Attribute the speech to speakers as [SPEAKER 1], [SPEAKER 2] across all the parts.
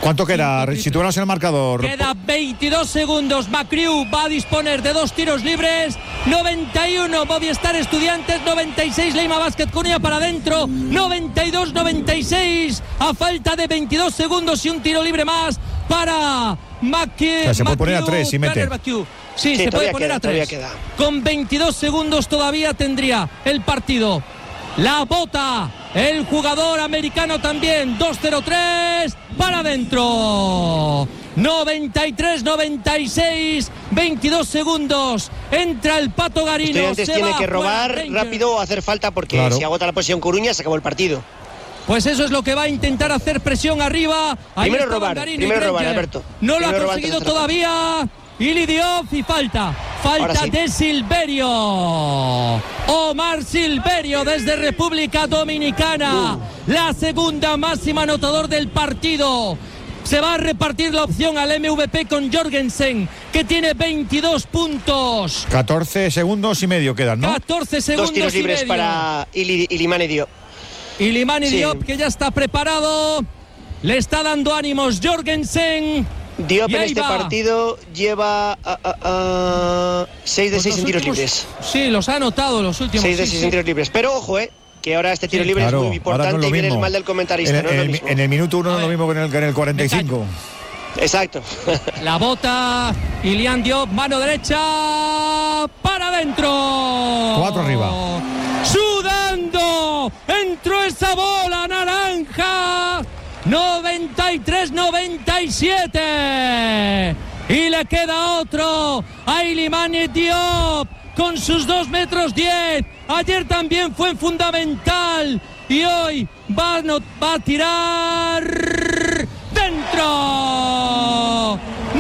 [SPEAKER 1] ¿Cuánto queda? Si tuviéramos el marcador.
[SPEAKER 2] Queda 22 segundos. Macriu va a disponer de 2 tiros libres. 91 Movistar Estudiantes, 96 Leima Basket Coruña para adentro. 92-96 a falta de 22 segundos y un tiro libre más para Macriu.
[SPEAKER 1] Se puede poner a 3 y mete.
[SPEAKER 2] Sí, se puede poner a 3. Con 22 segundos todavía tendría el partido. La bota el jugador americano también. 2-0-3 para adentro. 93-96, 22 segundos. Entra el Pato Garino.
[SPEAKER 3] Estudiantes tiene que robar rápido o hacer falta porque si agota la posesión Coruña se acabó el partido.
[SPEAKER 2] Pues eso es lo que va a intentar hacer presión arriba.
[SPEAKER 3] Primero robar, Alberto.
[SPEAKER 2] No lo ha conseguido todavía. Ili Diop y falta de Silverio. Omar Silverio desde República Dominicana. La segunda máxima anotador del partido. Se va a repartir la opción al MVP con Jorgensen, que tiene 22 puntos.
[SPEAKER 1] 14 segundos y medio quedan, ¿no?
[SPEAKER 2] 14 segundos
[SPEAKER 3] 2 tiros libres para Ilimani Diop.
[SPEAKER 2] Ilimani Diop, que ya está preparado. Le está dando ánimos Jorgensen.
[SPEAKER 3] Diop en este partido lleva 6 de 6 en tiros libres.
[SPEAKER 2] Sí, los ha anotado los últimos.
[SPEAKER 3] 6 de 6 en tiros libres. Pero ojo, que ahora este tiro libre es muy importante no y viene el mal del comentarista.
[SPEAKER 1] En el minuto 1 no es lo mismo que en el 45.
[SPEAKER 3] Exacto.
[SPEAKER 2] La bota Ilian Diop, mano derecha para adentro.
[SPEAKER 1] 4 arriba.
[SPEAKER 2] Sudando. Entró esa bola naranja. 93-97 y le queda otro a Ilimani Diop con sus 2 metros 10. Ayer también fue fundamental y hoy va a tirar dentro.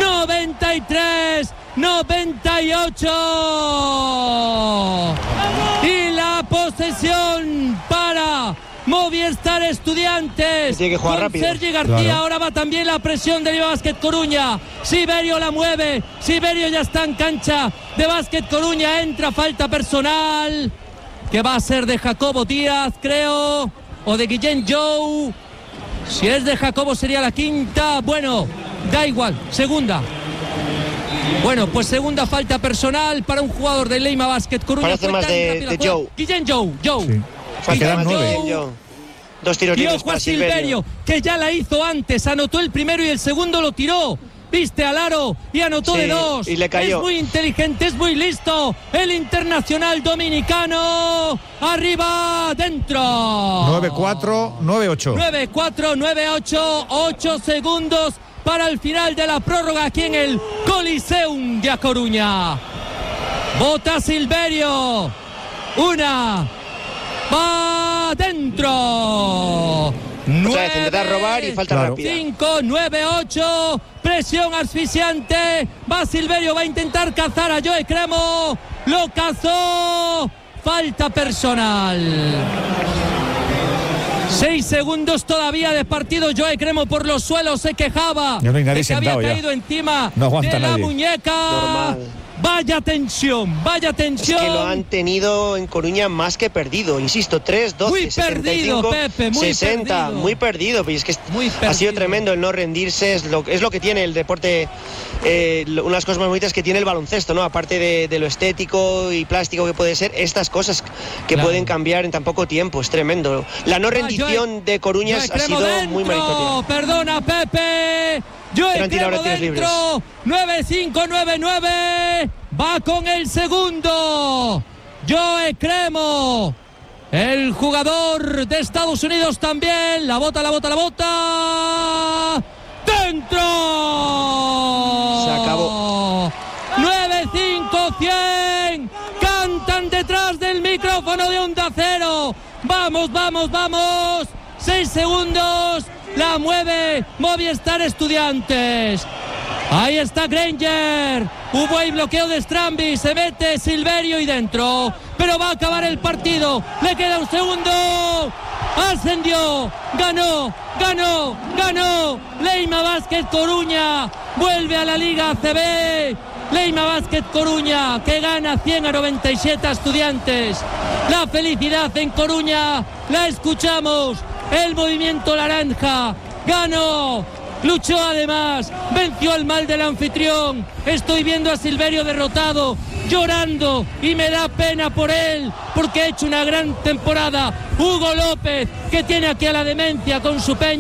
[SPEAKER 2] 93-98 y la posesión para Movistar Estudiantes.
[SPEAKER 3] Tiene que jugar rápido.
[SPEAKER 2] Sergi García, ahora va también la presión de Básquet Coruña. Siberio la mueve. Siberio ya está en cancha de Básquet Coruña. Entra falta personal que va a ser de Jacobo Díaz, creo, o de Guillén Jou. Si es de Jacobo sería la quinta. Bueno, da igual, segunda. Bueno, pues segunda falta personal para un jugador de Leima Básquet Coruña.
[SPEAKER 3] Parece más de Jou.
[SPEAKER 2] Guillén Jou.
[SPEAKER 1] Sí. Quedan 9.
[SPEAKER 3] 2 tiros libres para
[SPEAKER 2] Silverio, que ya la hizo antes, anotó el primero y el segundo lo tiró. Viste al aro y anotó de 2.
[SPEAKER 3] Y le cayó.
[SPEAKER 2] Es muy inteligente, es muy listo. El internacional dominicano. Arriba, dentro.
[SPEAKER 1] 9-4, 9-8.
[SPEAKER 2] 9-4, 9-8. 8 segundos para el final de la prórroga aquí en el Coliseum de A Coruña. Bota Silverio. Una. Va dentro.
[SPEAKER 3] Otra vez intentar robar y falta rápida.
[SPEAKER 2] 5, 9, 8. Presión asfixiante. Va Silverio, va a intentar cazar a Joe Cremo. Lo cazó. Falta personal. 6 segundos todavía de partido. Joe Cremo por los suelos se quejaba.
[SPEAKER 1] No hay nadie
[SPEAKER 2] de que había
[SPEAKER 1] sentado
[SPEAKER 2] caído encima
[SPEAKER 1] no aguanta
[SPEAKER 2] de la
[SPEAKER 1] nadie.
[SPEAKER 2] muñeca.
[SPEAKER 3] Normal.
[SPEAKER 2] Vaya tensión, vaya tensión.
[SPEAKER 3] Es que lo han tenido en Coruña más que perdido. Insisto, 3, 12,
[SPEAKER 2] muy
[SPEAKER 3] 75,
[SPEAKER 2] perdido, Pepe, muy
[SPEAKER 3] 60.
[SPEAKER 2] perdido.
[SPEAKER 3] Muy perdido. Pues es que ha sido tremendo el no rendirse. Es lo que tiene el deporte. Una de las cosas más bonitas que tiene el baloncesto, ¿no? Aparte de lo estético y plástico que puede ser, estas cosas que pueden cambiar en tan poco tiempo. Es tremendo. La no rendición de Coruña ha sido muy meritoria.
[SPEAKER 2] Perdona, Pepe. Joe Cremo dentro. 9-5, 9-9. Va con el segundo. Joe Cremo. El jugador de Estados Unidos también. La bota. ¡Dentro!
[SPEAKER 3] Se acabó.
[SPEAKER 2] 9-5, 100. Cantan detrás del micrófono de Onda Cero. Vamos. 6 segundos. La mueve Movistar Estudiantes. Ahí está Granger. Hubo ahí bloqueo de Strambi. Se mete Silverio y dentro. Pero va a acabar el partido. Le queda un segundo. Ascendió. Ganó. Leima Básquet Coruña. Vuelve a la Liga ACB. Leima Básquet Coruña, que gana 100-97 a Estudiantes. La felicidad en Coruña. La escuchamos. El movimiento naranja ganó luchó además, venció al mal del anfitrión. Estoy viendo a Silverio derrotado, llorando, y me da pena por él, porque ha hecho una gran temporada. Hugo López, que tiene aquí a la demencia con su Peña.